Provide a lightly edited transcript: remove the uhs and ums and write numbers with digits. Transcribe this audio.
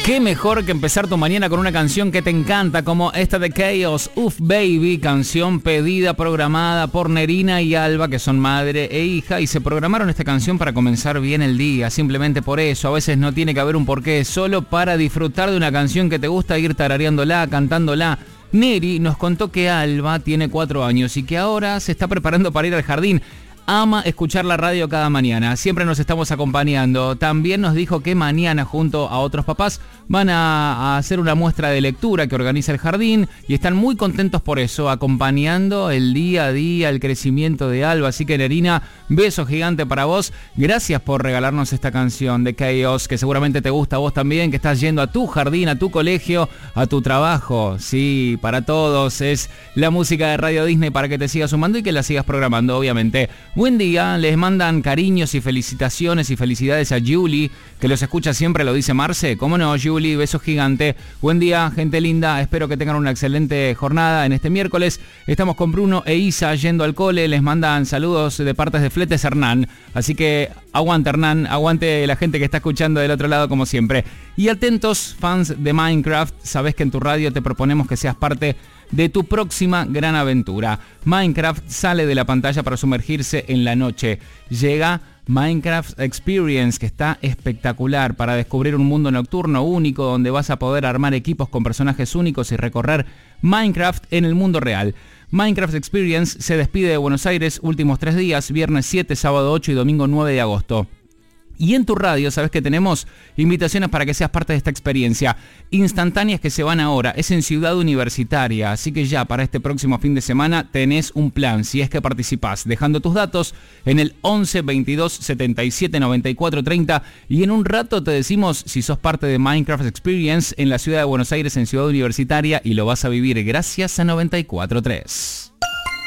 Qué mejor que empezar tu mañana con una canción que te encanta, como esta de Chaos, Uff Baby, canción pedida, programada por Nerina y Alba, que son madre e hija, y se programaron esta canción para comenzar bien el día, simplemente por eso. A veces no tiene que haber un porqué, solo para disfrutar de una canción que te gusta, ir tarareándola, cantándola. Neri nos contó que Alba tiene 4 años y que ahora se está preparando para ir al jardín. Ama escuchar la radio cada mañana, siempre nos estamos acompañando. También nos dijo que mañana, junto a otros papás, van a hacer una muestra de lectura que organiza el jardín y están muy contentos por eso, acompañando el día a día, el crecimiento de Alba. Así que, Nerina, beso gigante para vos. Gracias por regalarnos esta canción de Chaos, que seguramente te gusta a vos también, que estás yendo a tu jardín, a tu colegio, a tu trabajo. Sí, para todos es la música de Radio Disney para que te sigas sumando y que la sigas programando, obviamente. Buen día, les mandan cariños y felicitaciones y felicidades a Julie, que los escucha siempre, lo dice Marce. ¿Cómo no, Julie? Beso gigante. Buen día, gente linda. Espero que tengan una excelente jornada en este miércoles. Estamos con Bruno e Isa yendo al cole. Les mandan saludos de partes de Fletes Hernán. Así que aguante, Hernán. Aguante la gente que está escuchando del otro lado, como siempre. Y atentos, fans de Minecraft. Sabés que en tu radio te proponemos que seas parte de tu próxima gran aventura. Minecraft sale de la pantalla para sumergirse en la noche. Llega Minecraft Experience, que está espectacular para descubrir un mundo nocturno único donde vas a poder armar equipos con personajes únicos y recorrer Minecraft en el mundo real. Minecraft Experience se despide de Buenos Aires últimos 3 días, viernes 7, sábado 8 y domingo 9 de agosto. Y en tu radio, sabes que tenemos invitaciones para que seas parte de esta experiencia. Instantáneas que se van ahora, es en Ciudad Universitaria, así que ya para este próximo fin de semana tenés un plan, si es que participás, dejando tus datos en el 11 22 77 94 30 y en un rato te decimos si sos parte de Minecraft Experience en la ciudad de Buenos Aires, en Ciudad Universitaria, y lo vas a vivir gracias a 94.3.